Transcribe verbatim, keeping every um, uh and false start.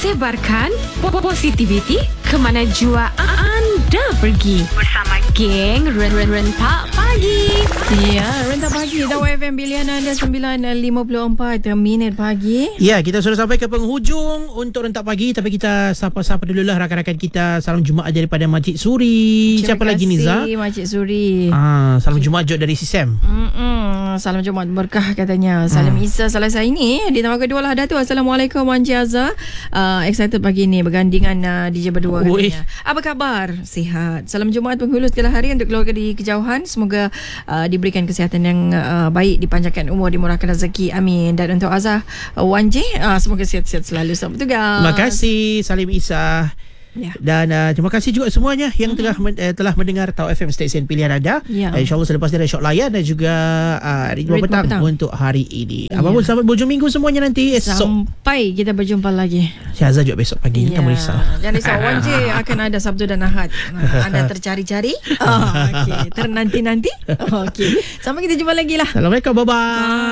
Sebarkan positivity ke mana jua anda pergi bersama geng Rentak Pagi. Ya, Rentak Pagi Tahu F M pilihan anda sembilan lima puluh empat minit pagi. Ya, kita sudah sampai ke penghujung untuk Rentak Pagi, tapi kita sapa-sapa dululah rakan-rakan kita. Salam Jumaat daripada Majid Suri. Terima Siapa lagi Niza? Terima kasih Majid Suri. Ah, salam Jumaat Jod dari Sisem. Mm-mm. Salam Jumaat berkah katanya. Salam hmm. Isa salah saya ini di nama kedua lah Datuk. Assalamualaikum Wan Ciaza. Uh, excited pagi ni bergandingan uh, D J berdua katanya. Apa khabar? Sihat. Salam Jumaat penghulu segala hari untuk keluarga di kejauhan. Semoga uh, diberikan kesihatan yang uh, baik, dipanjangkan umur, dimurahkan rezeki. Amin. Dan untuk Azah uh, Wan J, uh, semoga sihat-sihat selalu. Selamat bertugas. Terima kasih Salim Isa. Ya. Dan uh, terima kasih juga semuanya yang mm-hmm. telah men, uh, telah mendengar Tahu F M stesen pilihan anda. Ya. Uh, InsyaAllah selepas ni ada Syok Layan dan juga uh, Ritmo petang, petang untuk hari ini. Ya. Apa pun selamat berhujung minggu semuanya nanti esok. Sampai kita berjumpa lagi. Syahzad juga besok pagi. Ya. Tak risau. Jangan risau. Wan J akan ada Sabtu dan Ahad. Anda tercari-cari. Oh, okay. Ternanti-nanti. Okay. Sampai kita jumpa lagi lah. Assalamualaikum. Bye-bye.